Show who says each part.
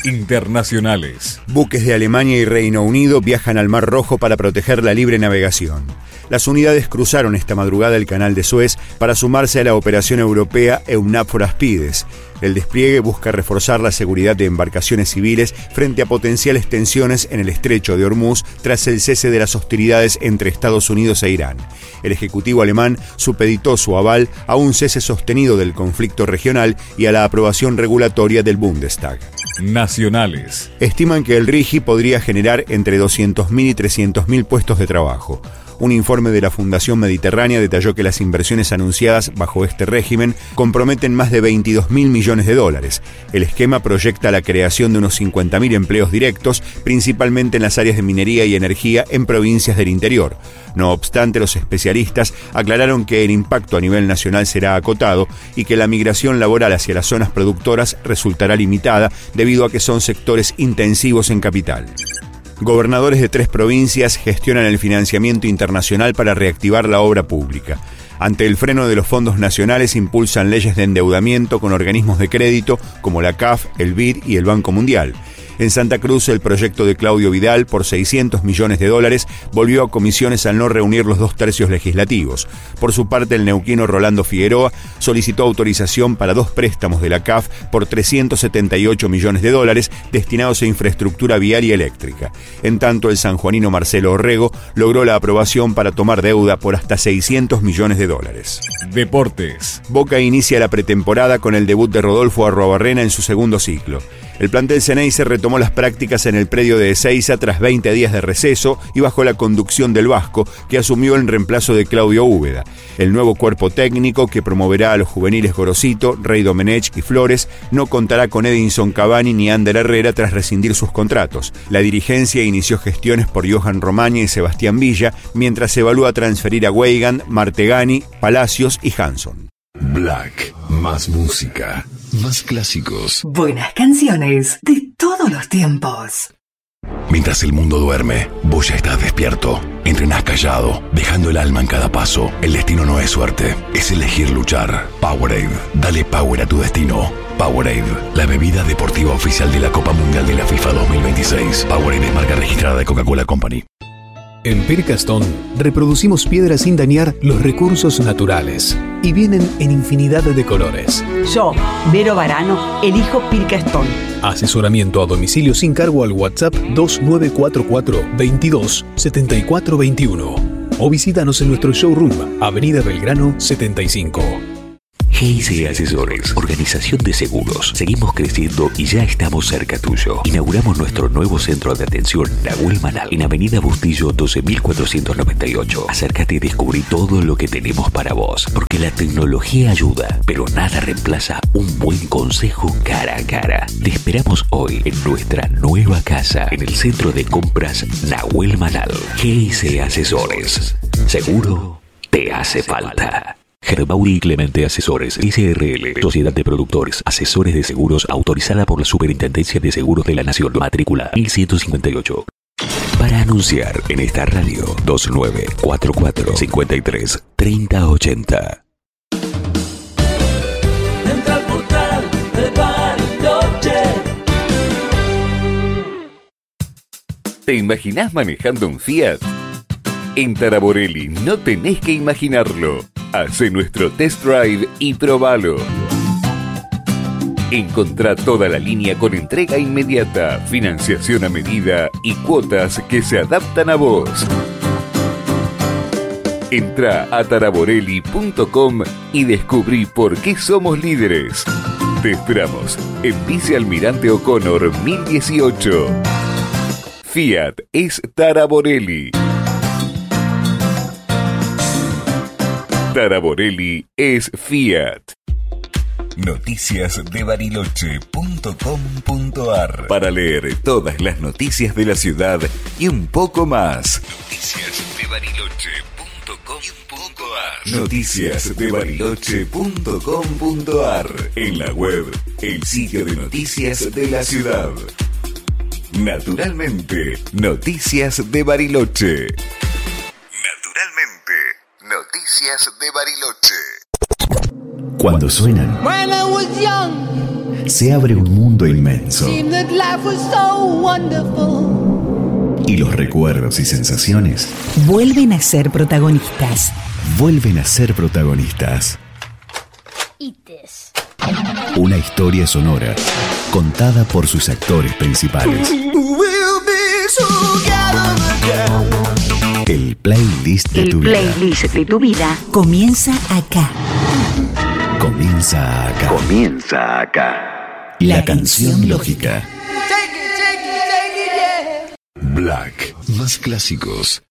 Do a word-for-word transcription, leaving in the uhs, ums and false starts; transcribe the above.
Speaker 1: Internacionales.
Speaker 2: Buques de Alemania y Reino Unido viajan al Mar Rojo para proteger la libre navegación. Las unidades cruzaron esta madrugada el Canal de Suez para sumarse a la operación europea EUNAVFOR Aspides. El despliegue busca reforzar la seguridad de embarcaciones civiles frente a potenciales tensiones en el estrecho de Hormuz tras el cese de las hostilidades entre Estados Unidos e Irán. El Ejecutivo alemán supeditó su aval a un cese sostenido del conflicto regional y a la aprobación regulatoria del Bundestag.
Speaker 1: Nacionales.
Speaker 2: Estiman que el RIGI podría generar entre doscientos mil y trescientos mil puestos de trabajo. Un informe de la Fundación Mediterránea detalló que las inversiones anunciadas bajo este régimen comprometen más de veintidós mil millones de dólares. El esquema proyecta la creación de unos cincuenta mil empleos directos, principalmente en las áreas de minería y energía en provincias del interior. No obstante, los especialistas aclararon que el impacto a nivel nacional será acotado y que la migración laboral hacia las zonas productoras resultará limitada debido a que son sectores intensivos en capital. Gobernadores de tres provincias gestionan el financiamiento internacional para reactivar la obra pública. Ante el freno de los fondos nacionales, impulsan leyes de endeudamiento con organismos de crédito como la C A F, el B I D y el Banco Mundial. En Santa Cruz, el proyecto de Claudio Vidal, por seiscientos millones de dólares, volvió a comisiones al no reunir los dos tercios legislativos. Por su parte, el neuquino Rolando Figueroa solicitó autorización para dos préstamos de la C A F por trescientos setenta y ocho millones de dólares destinados a infraestructura vial y eléctrica. En tanto, el sanjuanino Marcelo Orrego logró la aprobación para tomar deuda por hasta seiscientos millones de dólares.
Speaker 1: Deportes.
Speaker 2: Boca inicia la pretemporada con el debut de Rodolfo Arruabarrena en su segundo ciclo. El plantel Ceneice retomó las prácticas en el predio de Ezeiza tras veinte días de receso y bajo la conducción del Vasco, que asumió en reemplazo de Claudio Úbeda. El nuevo cuerpo técnico, que promoverá a los juveniles Gorosito, Rey Domenech y Flores, no contará con Edinson Cavani ni Ander Herrera tras rescindir sus contratos. La dirigencia inició gestiones por Johan Romaña y Sebastián Villa, mientras se evalúa transferir a Weigand, Martegani, Palacios y Hanson.
Speaker 3: Black, más música, más clásicos.
Speaker 4: Buenas canciones de todos los tiempos.
Speaker 3: Mientras el mundo duerme, vos ya estás despierto. Entrenás callado, dejando el alma en cada paso. El destino no es suerte, es elegir luchar. Powerade, dale power a tu destino. Powerade, la bebida deportiva oficial de la Copa Mundial de la FIFA dos mil veintiséis. Powerade es marca registrada de Coca-Cola Company.
Speaker 5: En Pircastone reproducimos piedras sin dañar los recursos naturales y vienen en infinidad de colores.
Speaker 6: Yo, Vero Varano, elijo Pircastone.
Speaker 5: Asesoramiento a domicilio sin cargo al WhatsApp dos nueve cuatro cuatro, veintidós, setenta y cuatro veintiuno o visítanos en nuestro showroom, Avenida Belgrano setenta y cinco.
Speaker 7: G I C Asesores, organización de seguros. Seguimos creciendo y ya estamos cerca tuyo. Inauguramos nuestro nuevo centro de atención Nahuel Manal en Avenida Bustillo doce mil cuatrocientos noventa y ocho. Acércate y descubrí todo lo que tenemos para vos, porque la tecnología ayuda, pero nada reemplaza un buen consejo cara a cara. Te esperamos hoy en nuestra nueva casa en el centro de compras Nahuel Manal. G I C Asesores. Seguro te hace falta. Germauri y Clemente Asesores, S R L, Sociedad de Productores, Asesores de Seguros, autorizada por la Superintendencia de Seguros de la Nación, matrícula mil ciento cincuenta y ocho. Para anunciar en esta radio, dos nueve cuatro cuatro, cincuenta y tres, treinta ochenta.
Speaker 8: Entra al portal de Bariloche.
Speaker 9: ¿Te imaginás manejando un Fiat? En Taraborelli no tenés que imaginarlo. Hacé nuestro test drive y probalo. Encontrá toda la línea con entrega inmediata, financiación a medida y cuotas que se adaptan a vos. Entrá a taraborelli punto com y descubrí por qué somos líderes. Te esperamos en Vice Almirante O'Connor mil dieciocho. Fiat es Taraborelli. Taraborelli es Fiat.
Speaker 10: Noticias de Bariloche punto com punto ar
Speaker 9: Para leer todas las noticias de la ciudad y un poco más.
Speaker 10: Noticias de Bariloche punto com punto ar
Speaker 9: Noticias de Bariloche punto com punto ar En la web, el sitio de noticias de la ciudad. Naturalmente, Noticias de Bariloche.
Speaker 10: Naturalmente, Noticias de Bariloche.
Speaker 3: Cuando suenan,
Speaker 8: When I was young
Speaker 11: se abre un mundo inmenso. Y los recuerdos y sensaciones
Speaker 12: vuelven a ser protagonistas.
Speaker 11: Vuelven a ser protagonistas. Una historia sonora contada por sus actores principales. El playlist de
Speaker 12: El
Speaker 11: tu vida.
Speaker 12: playlist de tu vida comienza acá.
Speaker 11: Comienza acá.
Speaker 3: Comienza acá.
Speaker 11: La,
Speaker 12: La
Speaker 11: canción
Speaker 12: canción
Speaker 11: lógica. Black. Más clásicos.